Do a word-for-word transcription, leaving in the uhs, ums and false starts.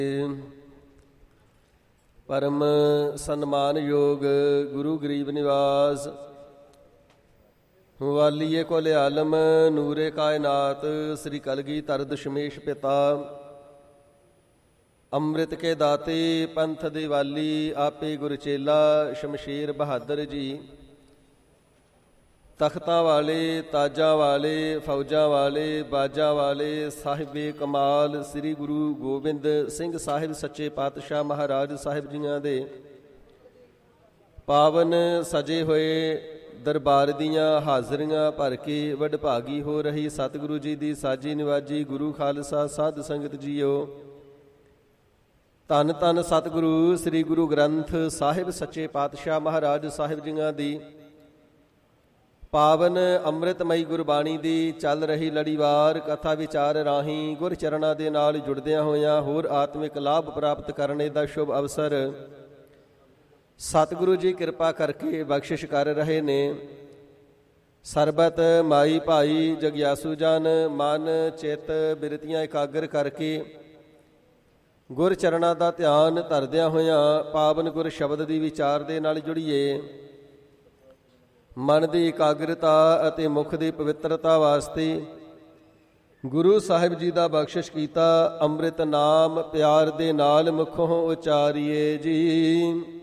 ਪਰਮ ਸਨਮਾਨਯੋਗ ਗੁਰੂ ਗਰੀਬ ਨਿਵਾਸ ਵਾਲੀਏ ਕੋਲ ਆਲਮ ਨੂਰੇ ਕਾਇਨਾਤ ਸ੍ਰੀ ਕਲਗੀਧਰ ਦਸ਼ਮੇਸ਼ ਪਿਤਾ ਅੰਮ੍ਰਿਤ ਕੇ ਦਾਤੇ ਪੰਥ ਦੇ ਵਾਲੀ ਆਪੇ ਗੁਰਚੇਲਾ ਸ਼ਮਸ਼ੇਰ ਬਹਾਦਰ ਜੀ ਤਖਤਾਂ ਵਾਲੇ ਤਾਜਾਂ ਵਾਲੇ ਫੌਜਾਂ ਵਾਲੇ ਬਾਜਾਂ ਵਾਲੇ ਸਾਹਿਬੇ ਕਮਾਲ ਸ੍ਰੀ ਗੁਰੂ ਗੋਬਿੰਦ ਸਿੰਘ ਸਾਹਿਬ ਸੱਚੇ ਪਾਤਸ਼ਾਹ ਮਹਾਰਾਜ ਸਾਹਿਬ ਜੀਆਂ ਦੇ ਪਾਵਨ ਸਜੇ ਹੋਏ ਦਰਬਾਰ ਦੀਆਂ ਹਾਜ਼ਰੀਆਂ ਭਰ ਕੇ ਵਡਭਾਗੀ ਹੋ ਰਹੀ ਸਤਿਗੁਰੂ ਜੀ ਦੀ ਸਾਜੀ ਨਿਵਾਜੀ ਗੁਰੂ ਖਾਲਸਾ ਸਾਧ ਸੰਗਤ ਜੀਓ। ਧੰਨ ਧੰਨ ਸਤਿਗੁਰੂ ਸ੍ਰੀ ਗੁਰੂ ਗ੍ਰੰਥ ਸਾਹਿਬ ਸੱਚੇ ਪਾਤਸ਼ਾਹ ਮਹਾਰਾਜ ਸਾਹਿਬ ਜੀਆਂ ਦੀ ਪਾਵਨ ਅੰਮ੍ਰਿਤਮਈ ਗੁਰਬਾਣੀ ਦੀ ਚੱਲ ਰਹੀ ਲੜੀਵਾਰ ਕਥਾ ਵਿਚਾਰ ਰਾਹੀਂ ਗੁਰ ਚਰਨਾਂ ਦੇ ਨਾਲ ਜੁੜਦਿਆਂ ਹੋਇਆਂ ਹੋਰ ਆਤਮਿਕ ਲਾਭ ਪ੍ਰਾਪਤ ਕਰਨੇ ਦਾ ਸ਼ੁਭ ਅਵਸਰ ਸਤਿਗੁਰੂ ਜੀ ਕਿਰਪਾ ਕਰਕੇ ਬਖਸ਼ਿਸ਼ ਕਰ ਰਹੇ ਨੇ। ਸਰਬਤ ਮਾਈ ਭਾਈ ਜਗਿਆਸੂ ਜਨ ਮਨ ਚਿੱਤ ਬਿਰਤੀਆਂ ਇਕਾਗਰ ਕਰਕੇ ਗੁਰ ਚਰਨਾਂ ਦਾ ਧਿਆਨ ਧਰਦਿਆਂ ਹੋਇਆਂ ਪਾਵਨ ਗੁਰ ਸ਼ਬਦ ਦੀ ਵਿਚਾਰ ਦੇ ਨਾਲ ਜੁੜੀਏ। ਮਨ ਦੀ ਇਕਾਗਰਤਾ ਅਤੇ ਮੁਖ ਦੀ ਪਵਿੱਤਰਤਾ ਵਾਸਤੇ ਗੁਰੂ ਸਾਹਿਬ ਜੀ ਦਾ ਬਖਸ਼ਿਸ਼ ਕੀਤਾ ਅੰਮ੍ਰਿਤ ਨਾਮ ਪਿਆਰ ਦੇ ਨਾਲ ਮੁਖੋਂ ਉਚਾਰੀਏ ਜੀ।